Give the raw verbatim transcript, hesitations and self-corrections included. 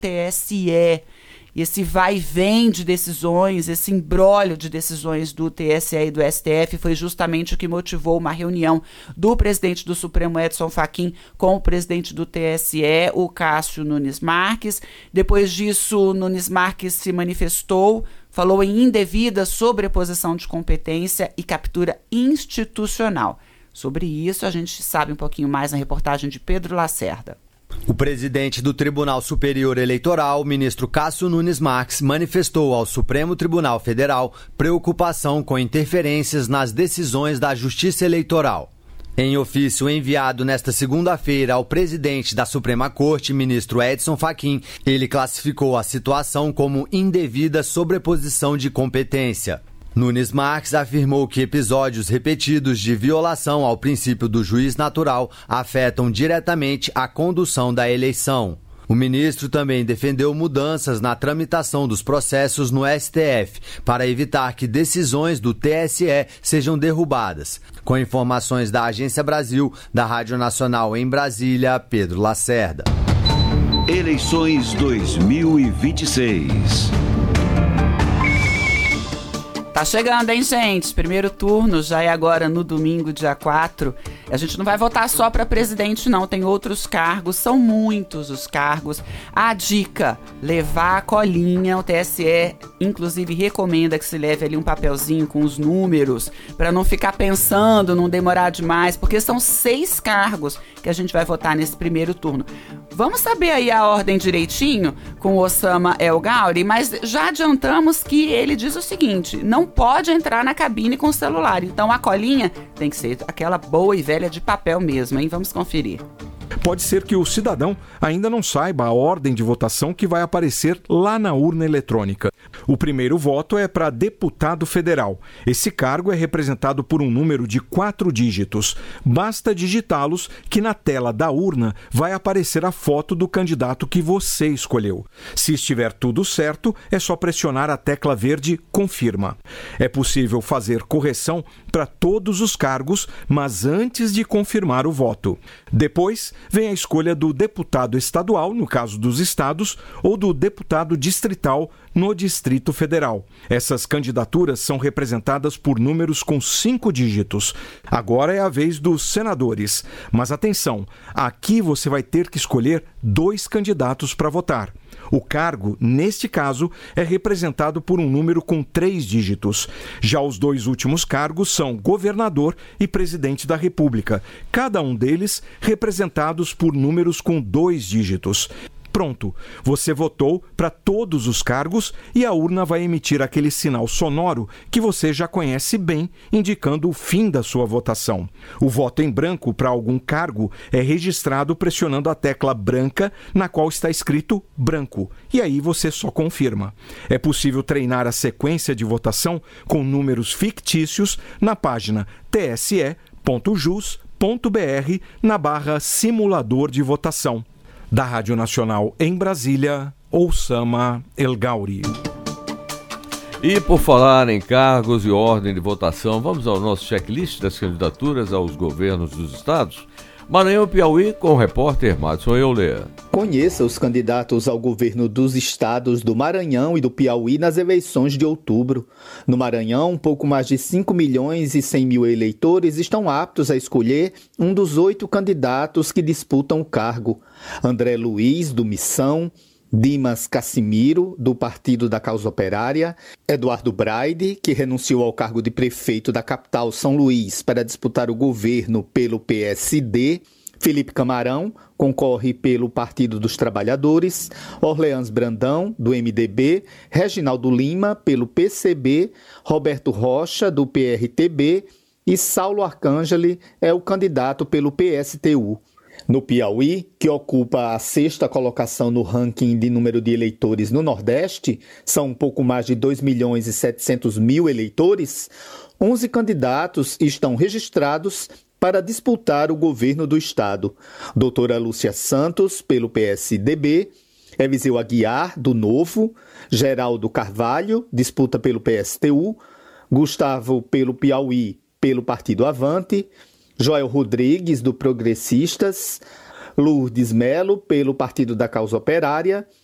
T S E. E esse vai e vem de decisões, esse imbróglio de decisões do T S E e do S T F foi justamente o que motivou uma reunião do presidente do Supremo, Edson Fachin, com o presidente do T S E, o Cássio Nunes Marques. Depois disso, Nunes Marques se manifestou, falou em indevida sobreposição de competência e captura institucional. Sobre isso, a gente sabe um pouquinho mais na reportagem de Pedro Lacerda. O presidente do Tribunal Superior Eleitoral, ministro Cássio Nunes Marques, manifestou ao Supremo Tribunal Federal preocupação com interferências nas decisões da Justiça Eleitoral. Em ofício enviado nesta segunda-feira ao presidente da Suprema Corte, ministro Edson Fachin, ele classificou a situação como indevida sobreposição de competência. Nunes Marques afirmou que episódios repetidos de violação ao princípio do juiz natural afetam diretamente a condução da eleição. O ministro também defendeu mudanças na tramitação dos processos no S T F para evitar que decisões do T S E sejam derrubadas. Com informações da Agência Brasil, da Rádio Nacional em Brasília, Pedro Lacerda. Eleições dois mil e vinte e seis. Tá chegando, hein, gente? Primeiro turno já é agora no domingo, dia quatro. A gente não vai votar só para presidente, não. Tem outros cargos, são muitos os cargos. A dica, levar a colinha. O T S E, inclusive, recomenda que se leve ali um papelzinho com os números, para não ficar pensando, não demorar demais, porque são seis cargos que a gente vai votar nesse primeiro turno. Vamos saber aí a ordem direitinho com o Osama El Gauri, mas já adiantamos que ele diz o seguinte: não pode entrar na cabine com o celular. Então a colinha tem que ser aquela boa e velha de papel mesmo, hein? Vamos conferir. Pode ser que o cidadão ainda não saiba a ordem de votação que vai aparecer lá na urna eletrônica. O primeiro voto é para deputado federal. Esse cargo é representado por um número de quatro dígitos. Basta digitá-los que na tela da urna vai aparecer a foto do candidato que você escolheu. Se estiver tudo certo, é só pressionar a tecla verde Confirma. É possível fazer correção para todos os cargos, mas antes de confirmar o voto. Depois, vem a escolha do deputado estadual, no caso dos estados, ou do deputado distrital, no Distrito Federal. Essas candidaturas são representadas por números com cinco dígitos. Agora é a vez dos senadores. Mas atenção, aqui você vai ter que escolher dois candidatos para votar. O cargo, neste caso, é representado por um número com três dígitos. Já os dois últimos cargos são governador e presidente da República, cada um deles representados por números com dois dígitos. Pronto, você votou para todos os cargos e a urna vai emitir aquele sinal sonoro que você já conhece bem, indicando o fim da sua votação. O voto em branco para algum cargo é registrado pressionando a tecla branca na qual está escrito branco, e aí você só confirma. É possível treinar a sequência de votação com números fictícios na página t s e ponto jus ponto b r na barra simulador de votação. Da Rádio Nacional em Brasília, Osama El Gauri. E por falar em cargos e ordem de votação, vamos ao nosso checklist das candidaturas aos governos dos estados. Maranhão e Piauí, com o repórter Madison Euler. Conheça os candidatos ao governo dos estados do Maranhão e do Piauí nas eleições de outubro. No Maranhão, um pouco mais de cinco milhões e cem mil eleitores estão aptos a escolher um dos oito candidatos que disputam o cargo. André Luiz, do Missão, Dimas Cassimiro, do Partido da Causa Operária, Eduardo Braide, que renunciou ao cargo de prefeito da capital São Luís para disputar o governo pelo P S D, Felipe Camarão, concorre pelo Partido dos Trabalhadores, Orleans Brandão, do M D B, Reginaldo Lima, pelo P C B, Roberto Rocha, do P R T B e Saulo Arcangeli é o candidato pelo P S T U. No Piauí, que ocupa a sexta colocação no ranking de número de eleitores no Nordeste, são um pouco mais de dois milhões e setecentos mil eleitores, onze candidatos estão registrados para disputar o governo do estado. Doutora Lúcia Santos, pelo P S D B, Eviseu Aguiar, do Novo, Geraldo Carvalho, disputa pelo P S T U, Gustavo, pelo Piauí, pelo Partido Avante, Joel Rodrigues, do Progressistas, Lourdes Melo, pelo Partido da Causa Operária,